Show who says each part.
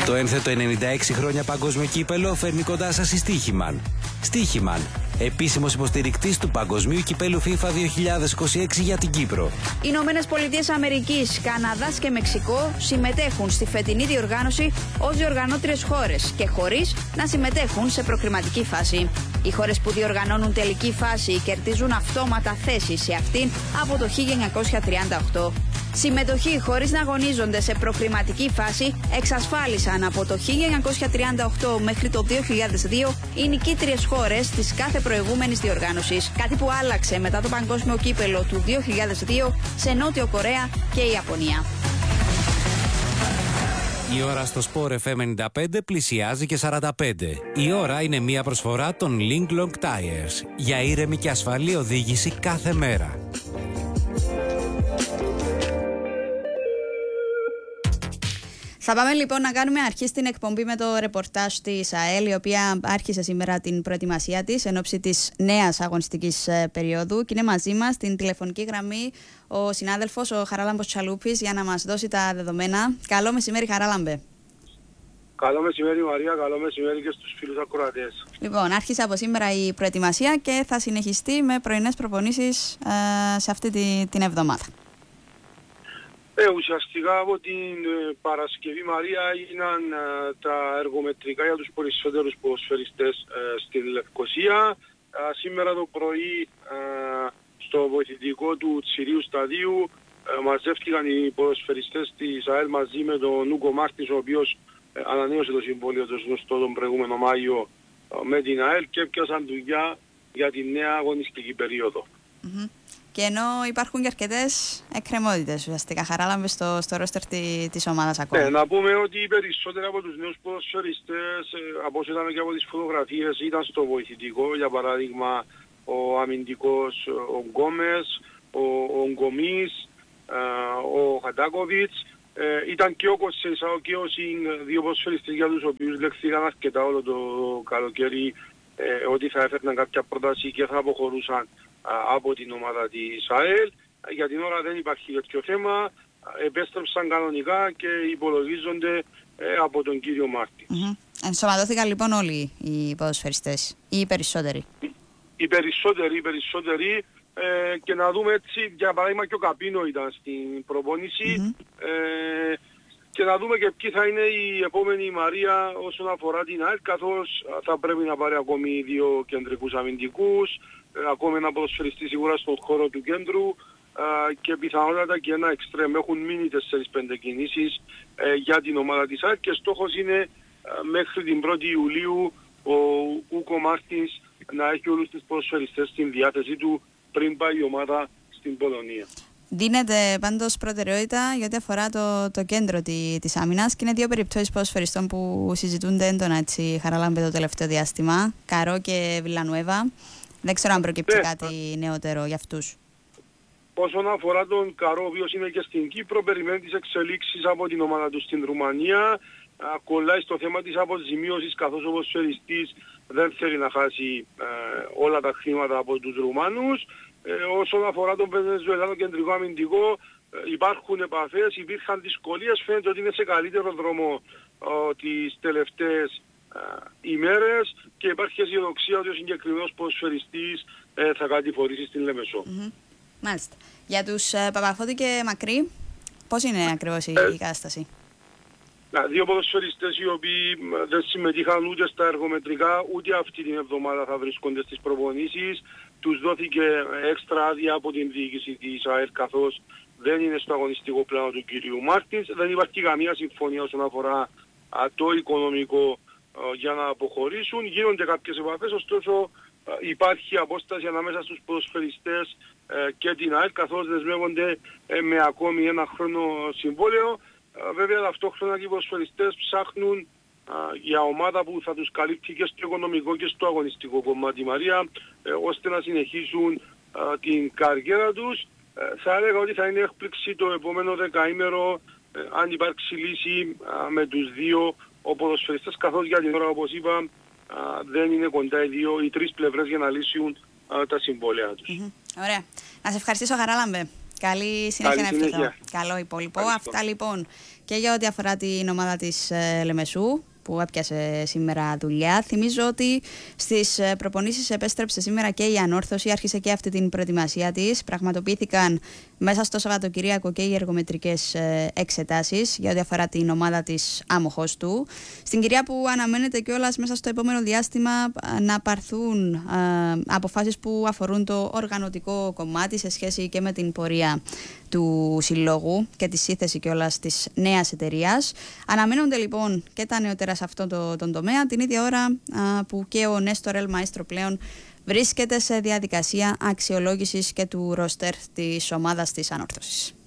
Speaker 1: Το ένθετο 96 χρόνια παγκόσμιο κύπελο φέρνει κοντά σας η Στίχημαν. Στίχημαν, επίσημος υποστηρικτής του παγκοσμίου κυπέλου FIFA 2026 για την Κύπρο.
Speaker 2: Οι Ηνωμένες Πολιτείες Αμερικής, Καναδάς και Μεξικό συμμετέχουν στη φετινή διοργάνωση ως διοργανώτριες χώρες και χωρίς να συμμετέχουν σε προκριματική φάση. Οι χώρες που διοργανώνουν τελική φάση κερδίζουν αυτόματα θέση σε αυτήν από το 1938. Συμμετοχή χωρίς να αγωνίζονται σε προκριματική φάση εξασφάλισαν από το 1938 μέχρι το 2002 οι νικήτριες χώρες της κάθε προηγούμενης διοργάνωσης. Κάτι που άλλαξε μετά το παγκόσμιο κύπελο του 2002 σε Νότιο Κορέα και η Ιαπωνία.
Speaker 1: Η ώρα στο Sport FM 95 πλησιάζει και 45. Η ώρα είναι μια προσφορά των Link Long Tires για ήρεμη και ασφαλή οδήγηση κάθε μέρα.
Speaker 2: Θα πάμε λοιπόν να κάνουμε αρχή στην εκπομπή με το ρεπορτάζ της ΑΕΛ, η οποία άρχισε σήμερα την προετοιμασία της εν ώψη της νέας αγωνιστικής περίοδου και είναι μαζί μας στην τηλεφωνική γραμμή ο συνάδελφος ο Χαράλαμπος Τσαλούπης για να μας δώσει τα δεδομένα. Καλό μεσημέρι, Χαράλαμπε.
Speaker 3: Καλό μεσημέρι, Μαρία, καλό μεσημέρι και στους φίλους ακροατές.
Speaker 2: Λοιπόν, άρχισε από σήμερα η προετοιμασία και θα συνεχιστεί με πρωινές προπονήσεις σε αυτή την εβδομάδα.
Speaker 3: Ουσιαστικά από την Παρασκευή, Μαρία, έγιναν τα εργομετρικά για τους περισσότερους ποδοσφαιριστές στην Λευκοσία. Σήμερα το πρωί στο βοηθητικό του Τσιρίου Σταδίου μαζεύτηκαν οι ποδοσφαιριστές της ΑΕΛ μαζί με τον Ούγκο Μάρτινς, ο οποίος ανανέωσε το συμβόλαιο του γνωστό τον προηγούμενο Μάιο με την ΑΕΛ και έπιασαν δουλειά για τη νέα αγωνιστική περίοδο.
Speaker 2: Mm-hmm. Και ενώ υπάρχουν και αρκετές εκκρεμότητες ουσιαστικά, Χαράλαμπε, στο ρόστερ της ομάδας ακόμα.
Speaker 3: Ναι, να πούμε ότι οι περισσότεροι από τους νέους ποδοσφαιριστές, από όσο είδαμε και από τις φωτογραφίες, ήταν στο βοηθητικό. Για παράδειγμα, ο αμυντικός ο Γκόμες, ο Γκομής, ο Χαντάκοβιτς. Ήταν και ο Κοσσέισαο και ο Σιν, δύο ποδοσφαιριστές για τους οποίους λεχθήκαν αρκετά όλο το καλοκαίρι ότι θα έφερναν κάποια πρόταση και θα αποχωρούσαν από την ομάδα της ΑΕΛ. Για την ώρα δεν υπάρχει τέτοιο θέμα. Επέστρεψαν κανονικά και υπολογίζονται από τον κύριο Μάρτιν.
Speaker 2: Mm-hmm. Ενσωματώθηκαν λοιπόν όλοι οι ποδοσφαιριστές ή οι περισσότεροι?
Speaker 3: Οι περισσότεροι και να δούμε έτσι, για παράδειγμα και ο Καπίνο ήταν στην προπόνηση. Και να δούμε και ποιοι θα είναι η επόμενη Μαρία όσον αφορά την ΑΕΛ, καθώς θα πρέπει να πάρει ακόμη δύο κεντρικούς αμυντικούς, ακόμη ένα ποδοσφαιριστή σίγουρα στον χώρο του κέντρου και πιθανότατα και ένα εξτρέμ. Έχουν μείνει 4-5 κινήσεις για την ομάδα της ΑΕΛ και στόχος είναι μέχρι την 1η Ιουλίου ο Ούγκο Μάρτινς να έχει όλους τους ποδοσφαιριστές στην διάθεσή του πριν πάει η ομάδα στην Πολωνία.
Speaker 2: Δίνεται πάντως προτεραιότητα γιατί αφορά το κέντρο της άμυνας και είναι δύο περιπτώσεις ποδοσφαιριστών που συζητούνται έντονα, έτσι, Χαράλαμπε, το τελευταίο διάστημα. Καρό και Βιλανουέβα. Δεν ξέρω αν προκύπτει κάτι νεότερο για αυτούς.
Speaker 3: Όσον αφορά τον Καρό, ο οποίος είναι και στην Κύπρο, περιμένει τις εξελίξεις από την ομάδα του στην Ρουμανία. Κολλάει στο θέμα της αποζημίωσης, καθώς ο ποδοσφαιριστής δεν θέλει να χάσει όλα τα χρήματα από τους Ρουμάνους. Όσον αφορά τον Βενεζουελάνο κεντρικό αμυντικό, υπάρχουν επαφές, υπήρχαν δυσκολίες, φαίνεται ότι είναι σε καλύτερο δρόμο τις τελευταίες ημέρες και υπάρχει αισιοδοξία ότι ο συγκεκριμένος ποδοσφαιριστής θα κατηφορήσει στην Λεμεσό.
Speaker 2: Mm-hmm. Μάλιστα. Για τους Παπαφώτη και Μακρύ, πώς είναι ακριβώς η κατάσταση?
Speaker 3: Δύο ποδοσφαιριστές οι οποίοι δεν συμμετείχαν ούτε στα εργομετρικά ούτε αυτή την εβδομάδα θα βρίσκονται στις προπονήσεις. Τους δόθηκε έξτρα άδεια από την διοίκηση της ΑΕΛ, καθώς δεν είναι στο αγωνιστικό πλάνο του κυρίου Μάρτινς. Δεν υπάρχει καμία συμφωνία όσον αφορά το οικονομικό για να αποχωρήσουν. Γίνονται κάποιες επαφές, ωστόσο υπάρχει απόσταση ανάμεσα στους ποδοσφαιριστές και την ΑΕΛ, καθώς δεσμεύονται με ακόμη ένα χρόνο συμβόλαιο. Βέβαια ταυτόχρονα και οι ποδοσφαιριστές ψάχνουν για ομάδα που θα τους καλύπτει και στο οικονομικό και στο αγωνιστικό κομμάτι, Μαρία, ώστε να συνεχίσουν την καριέρα τους. Θα έλεγα ότι θα είναι έκπληξη το επόμενο δεκαήμερο αν υπάρξει λύση με τους δύο ποδοσφαιριστές, καθώς για την ώρα, όπως είπα, δεν είναι κοντά οι τρεις πλευρές για να λύσουν τα συμβόλαια τους.
Speaker 2: Ωραία. Να σε ευχαριστήσω, Χαράλαμπε. Καλή συνέχεια να ευχηθώ. Καλό υπόλοιπο. Αυτά λοιπόν και για ό,τι αφορά την ομάδα της Λεμεσού, που έπιασε σήμερα δουλειά. Θυμίζω ότι στις προπονήσεις επέστρεψε σήμερα και η Ανόρθωση, άρχισε και αυτή την προετοιμασία της. Πραγματοποιήθηκαν μέσα στο Σαββατοκυριακό και οι εργομετρικές εξετάσεις για ό,τι αφορά την ομάδα της Άμοχος του. Στην Κυριά που αναμένεται κιόλας μέσα στο επόμενο διάστημα να πάρθουν αποφάσεις που αφορούν το οργανωτικό κομμάτι σε σχέση και με την πορεία του συλλόγου και τη σύνθεση κιόλας της νέας εταιρείας. Αναμένονται λοιπόν και τα νεότερα σε αυτόν τον τομέα, την ίδια ώρα που και ο Νέστορ Ελ Μαέστρο πλέον βρίσκεται σε διαδικασία αξιολόγησης και του ρόστερ της ομάδας της Ανόρθωσης.